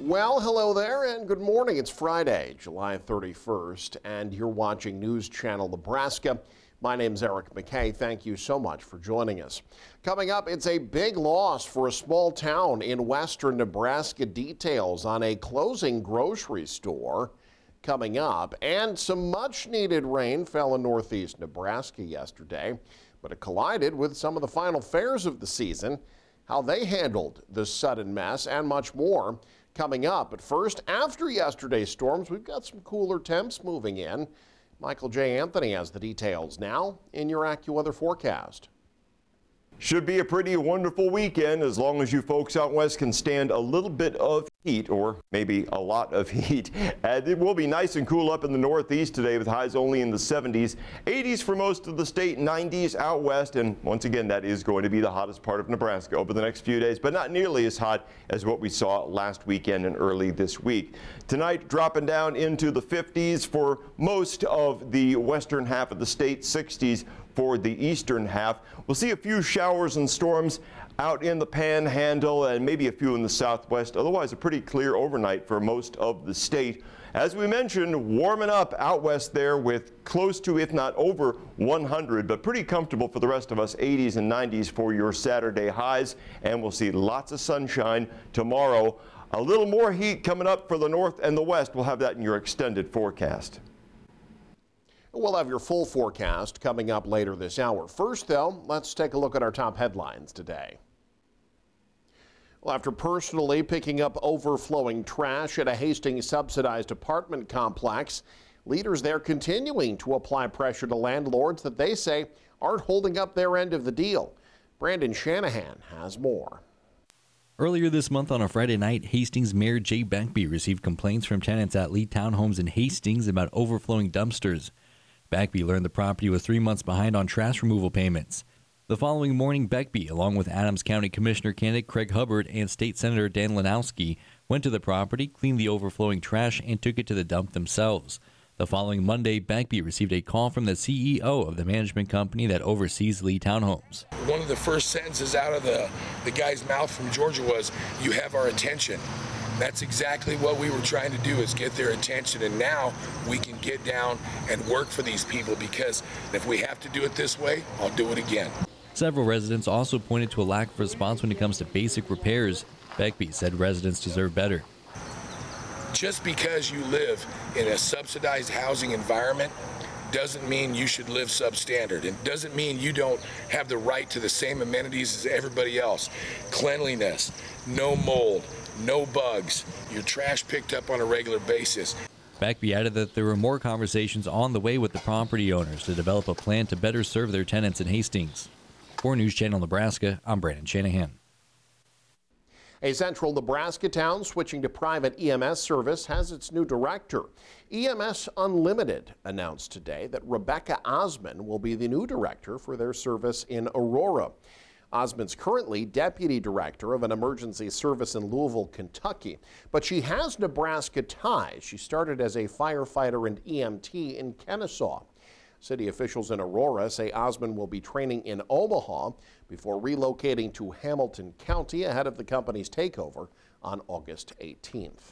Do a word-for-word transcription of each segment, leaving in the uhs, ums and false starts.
Well, hello there and good morning. It's Friday, July thirty-first, and you're watching News Channel Nebraska. My name's Eric McKay. Thank you so much for joining us. Coming up, it's a big loss for a small town in western Nebraska. Details on a closing grocery store coming up, and some much needed rain fell in northeast Nebraska yesterday, but it collided with some of the final fares of the season, how they handled the sudden mess, and much more coming up. But first, after yesterday's storms, we've got some cooler temps moving in. Michael J. Anthony has the details now in your AccuWeather forecast. Should be a pretty wonderful weekend as long as you folks out west can stand a little bit of heat, or maybe a lot of heat. And it will be nice and cool up in the northeast today with highs only in the seventies, eighties for most of the state, nineties out west. And once again, that is going to be the hottest part of Nebraska over the next few days, but not nearly as hot as what we saw last weekend and early this week. Tonight, dropping down into the fifties for most of the western half of the state, sixties for the eastern half. We'll see a few showers and storms out in the panhandle and maybe a few in the southwest. Otherwise, a pretty clear overnight for most of the state. As we mentioned, warming up out west there with close to, if not over one hundred, but pretty comfortable for the rest of us, eighties and nineties for your Saturday highs. And we'll see lots of sunshine tomorrow. A little more heat coming up for the north and the west. We'll have that in your extended forecast. We'll have your full forecast coming up later this hour. First, though, let's take a look at our top headlines today. Well, after personally picking up overflowing trash at a Hastings subsidized apartment complex, leaders there continuing to apply pressure to landlords that they say aren't holding up their end of the deal. Brandon Shanahan has more. Earlier this month on a Friday night, Hastings Mayor Jay Beckby received complaints from tenants at Lee Townhomes in Hastings about overflowing dumpsters. Beckby learned the property was three months behind on trash removal payments. The following morning, Beckby, along with Adams County Commissioner candidate Craig Hubbard and State Senator Dan Lanowski, went to the property, cleaned the overflowing trash, and took it to the dump themselves. The following Monday, Beckby received a call from the C E O of the management company that oversees Lee Townhomes. One of the first sentences out of the, the guy's mouth from Georgia was, "You have our attention." That's exactly what we were trying to do, is get their attention, and now we can get down and work for these people, because if we have to do it this way, I'll do it again. Several residents also pointed to a lack of response when it comes to basic repairs. Beckby said residents deserve better. Just because you live in a subsidized housing environment doesn't mean you should live substandard. It doesn't mean you don't have the right to the same amenities as everybody else. Cleanliness, no mold, no bugs, your trash picked up on a regular basis. Beckby added that there were more conversations on the way with the property owners to develop a plan to better serve their tenants in Hastings. For News Channel Nebraska, I'm Brandon Shanahan. A central Nebraska town switching to private E M S service has its new director. E M S Unlimited announced today that Rebecca Osman will be the new director for their service in Aurora. Osman's currently deputy director of an emergency service in Louisville, Kentucky, but she has Nebraska ties. She started as a firefighter and E M T in Kennesaw. City officials in Aurora say Osman will be training in Omaha before relocating to Hamilton County ahead of the company's takeover on August eighteenth.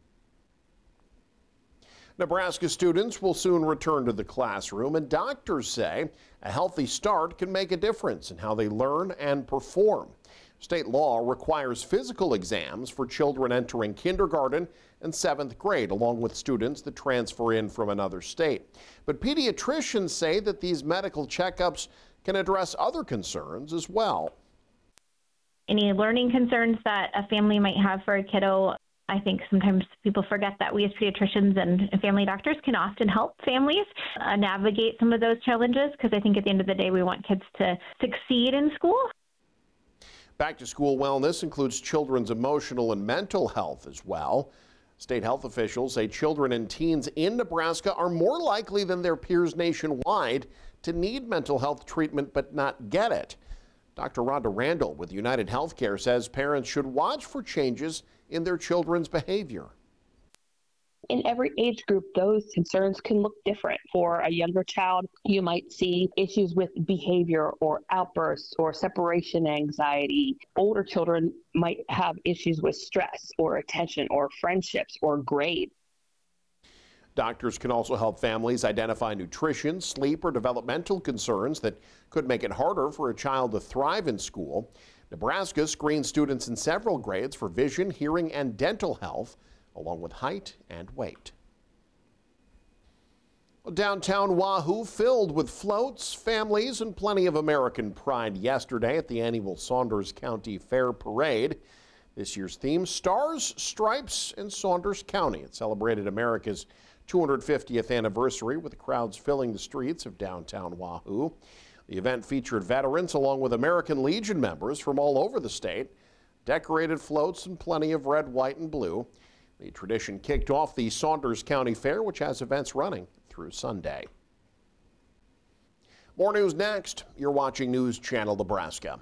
Nebraska students will soon return to the classroom, and doctors say a healthy start can make a difference in how they learn and perform. State law requires physical exams for children entering kindergarten and seventh grade, along with students that transfer in from another state. But pediatricians say that these medical checkups can address other concerns as well. Any learning concerns that a family might have for a kiddo, I think sometimes people forget that we as pediatricians and family doctors can often help families uh, navigate some of those challenges, because I think at the end of the day we want kids to succeed in school. Back to school wellness includes children's emotional and mental health as well. State health officials say children and teens in Nebraska are more likely than their peers nationwide to need mental health treatment but not get it. Doctor Rhonda Randall with United Healthcare says parents should watch for changes in their children's behavior. In every age group, those concerns can look different. For a younger child, you might see issues with behavior or outbursts or separation anxiety. Older children might have issues with stress or attention or friendships or grades. Doctors can also help families identify nutrition, sleep, or developmental concerns that could make it harder for a child to thrive in school. Nebraska screens students in several grades for vision, hearing, and dental health, along with height and weight. Downtown Wahoo filled with floats, families, and plenty of American pride yesterday at the annual Saunders County Fair Parade. This year's theme, Stars, Stripes, and Saunders County. It celebrated America's two hundred fiftieth anniversary with crowds filling the streets of downtown Wahoo. The event featured veterans along with American Legion members from all over the state, decorated floats, and plenty of red, white, and blue. The tradition kicked off the Saunders County Fair, which has events running through Sunday. More news next. You're watching News Channel Nebraska.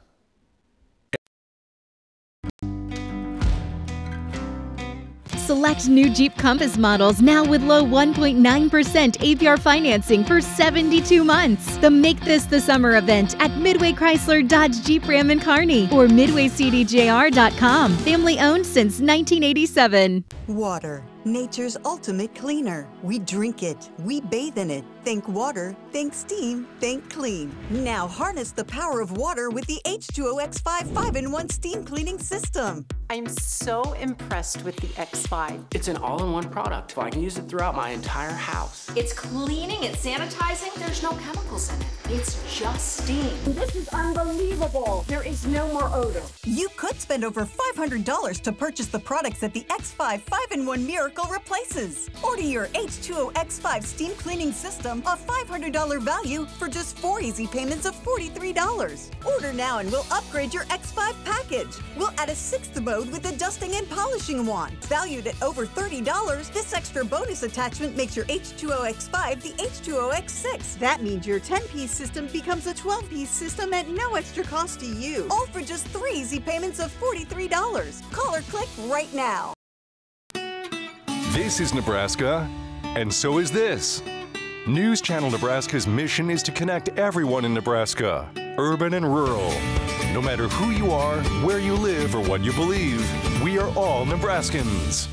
Select new Jeep Compass models now with low one point nine percent A P R financing for seventy-two months. The Make This the Summer event at Midway Chrysler Dodge Jeep Ram and Kearney or midway c d j r dot com. Family owned since nineteen eighty-seven. Water, nature's ultimate cleaner. We drink it, we bathe in it. Think water, think steam, think clean. Now harness the power of water with the H two O X five five in one steam cleaning system. I'm so impressed with the X five. It's an all-in-one product. I can use it throughout my entire house. It's cleaning, it's sanitizing, there's no chemicals in it. It's just steam. This is unbelievable. There is no more odor. You could spend over five hundred dollars to purchase the products that the X five five in one Miracle replaces. Order your H two O X five steam cleaning system, a five hundred dollars value, for just four easy payments of forty-three dollars. Order now and we'll upgrade your X five package. We'll add a sixth mode with a dusting and polishing wand. Valued at over thirty dollars, this extra bonus attachment makes your H two O X five the H two O X six. That means your ten-piece system becomes a twelve-piece system at no extra cost to you. All for just three easy payments of forty-three dollars. Call or click right now. This is Nebraska, and so is this. News Channel Nebraska's mission is to connect everyone in Nebraska, urban and rural. No matter who you are, where you live, or what you believe, we are all Nebraskans.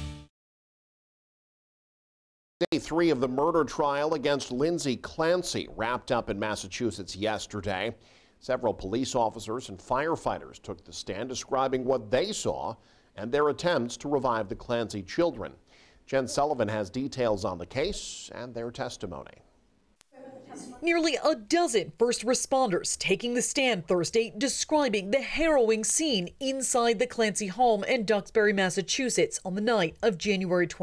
Day three of the murder trial against Lindsay Clancy wrapped up in Massachusetts yesterday. Several police officers and firefighters took the stand describing what they saw and their attempts to revive the Clancy children. Jen Sullivan has details on the case and their testimony. Nearly a dozen first responders taking the stand Thursday describing the harrowing scene inside the Clancy home in Duxbury, Massachusetts on the night of January twentieth.